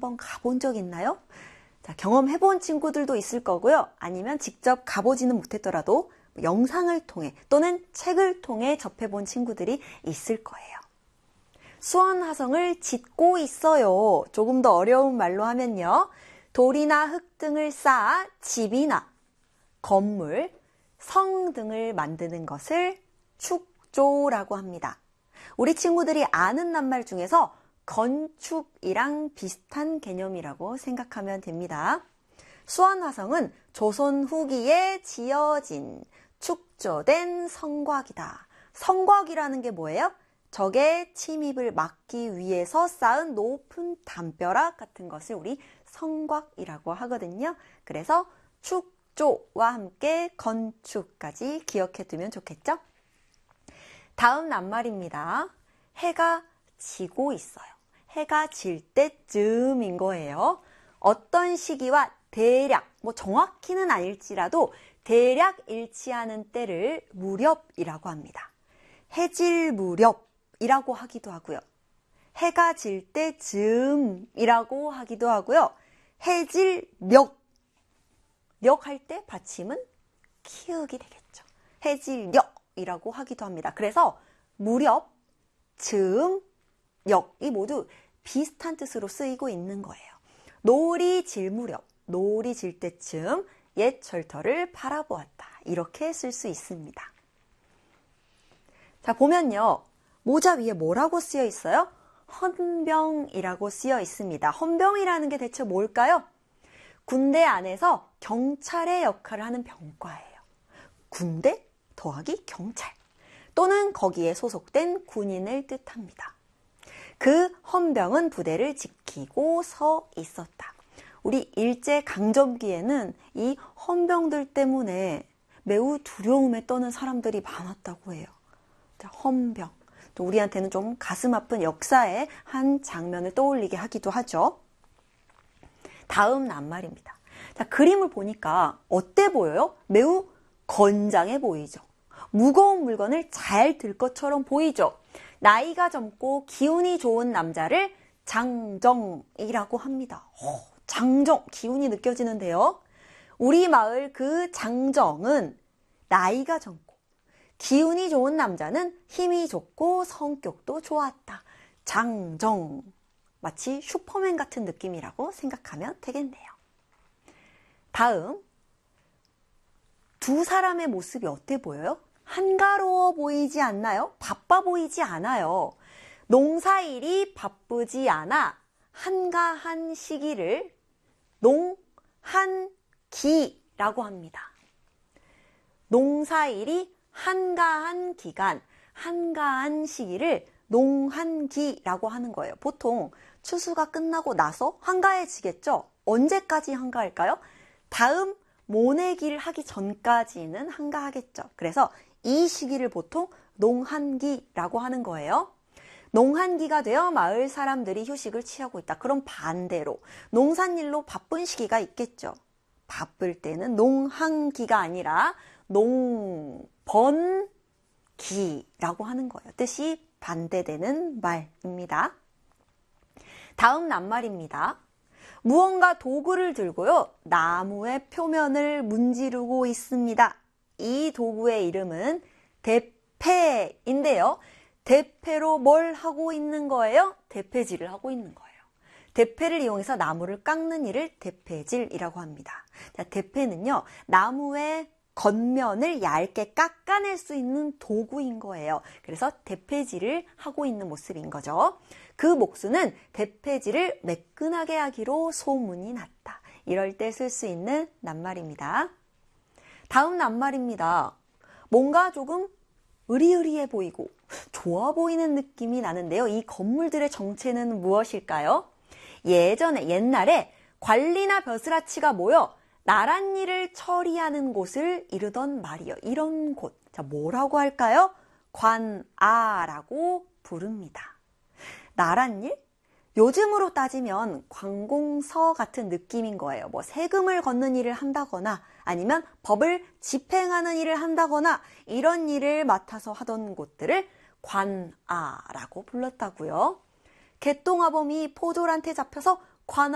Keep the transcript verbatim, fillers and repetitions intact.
한번 가본 적 있나요? 자, 경험해본 친구들도 있을 거고요. 아니면 직접 가보지는 못했더라도 영상을 통해 또는 책을 통해 접해본 친구들이 있을 거예요. 수원화성을 짓고 있어요. 조금 더 어려운 말로 하면요. 돌이나 흙 등을 쌓아 집이나 건물, 성 등을 만드는 것을 축조라고 합니다. 우리 친구들이 아는 낱말 중에서 건축이랑 비슷한 개념이라고 생각하면 됩니다. 수원화성은 조선 후기에 지어진 축조된 성곽이다. 성곽이라는 게 뭐예요? 적의 침입을 막기 위해서 쌓은 높은 담벼락 같은 것을 우리 성곽이라고 하거든요. 그래서 축조와 함께 건축까지 기억해 두면 좋겠죠? 다음 낱말입니다. 해가 지고 있어요. 해가 질 때쯤인 거예요. 어떤 시기와 대략, 뭐 정확히는 아닐지라도 대략 일치하는 때를 무렵이라고 합니다. 해질 무렵이라고 하기도 하고요. 해가 질 때쯤이라고 하기도 하고요. 해질 녘, 녘 할 때 받침은 키읔이 되겠죠. 해질 녘이라고 하기도 합니다. 그래서 무렵, 즈음, 역 이 모두 비슷한 뜻으로 쓰이고 있는 거예요. 노을이 질 무렵, 노을이 질 때쯤 옛 절터를 바라보았다. 이렇게 쓸 수 있습니다. 자, 보면요. 모자 위에 뭐라고 쓰여 있어요? 헌병이라고 쓰여 있습니다. 헌병이라는 게 대체 뭘까요? 군대 안에서 경찰의 역할을 하는 병과예요. 군대 더하기 경찰 또는 거기에 소속된 군인을 뜻합니다. 그 헌병은 부대를 지키고 서 있었다. 우리 일제강점기에는 이 헌병들 때문에 매우 두려움에 떠는 사람들이 많았다고 해요. 자, 헌병. 또 우리한테는 좀 가슴 아픈 역사의 한 장면을 떠올리게 하기도 하죠. 다음 낱말입니다. 자, 그림을 보니까 어때 보여요? 매우 건장해 보이죠. 무거운 물건을 잘 들 것처럼 보이죠. 나이가 젊고 기운이 좋은 남자를 장정이라고 합니다. 오, 장정, 기운이 느껴지는데요. 우리 마을 그 장정은 나이가 젊고 기운이 좋은 남자는 힘이 좋고 성격도 좋았다. 장정, 마치 슈퍼맨 같은 느낌이라고 생각하면 되겠네요. 다음, 두 사람의 모습이 어때 보여요? 한가로워 보이지 않나요? 바빠 보이지 않아요. 농사일이 바쁘지 않아 한가한 시기를 농한기라고 합니다. 농사일이 한가한 기간, 한가한 시기를 농한기라고 하는 거예요. 보통 추수가 끝나고 나서 한가해지겠죠? 언제까지 한가할까요? 다음 모내기를 하기 전까지는 한가하겠죠. 그래서 이 시기를 보통 농한기라고 하는 거예요. 농한기가 되어 마을 사람들이 휴식을 취하고 있다. 그럼 반대로 농산일로 바쁜 시기가 있겠죠. 바쁠 때는 농한기가 아니라 농번기라고 하는 거예요. 뜻이 반대되는 말입니다. 다음 낱말입니다. 무언가 도구를 들고요. 나무의 표면을 문지르고 있습니다. 이 도구의 이름은 대패인데요. 대패로 뭘 하고 있는 거예요? 대패질을 하고 있는 거예요. 대패를 이용해서 나무를 깎는 일을 대패질이라고 합니다. 자, 대패는요, 나무의 겉면을 얇게 깎아낼 수 있는 도구인 거예요. 그래서 대패질을 하고 있는 모습인 거죠. 그 목수는 대패질을 매끈하게 하기로 소문이 났다. 이럴 때 쓸 수 있는 낱말입니다. 다음 낱말입니다. 뭔가 조금 으리으리해 보이고 좋아 보이는 느낌이 나는데요. 이 건물들의 정체는 무엇일까요? 예전에 옛날에 관리나 벼슬아치가 모여 나란 일을 처리하는 곳을 이르던 말이요. 이런 곳. 자, 뭐라고 할까요? 관아라고 부릅니다. 나란 일? 요즘으로 따지면 관공서 같은 느낌인 거예요. 뭐 세금을 걷는 일을 한다거나 아니면 법을 집행하는 일을 한다거나 이런 일을 맡아서 하던 곳들을 관아라고 불렀다고요. 개똥아범이 포졸한테 잡혀서 관아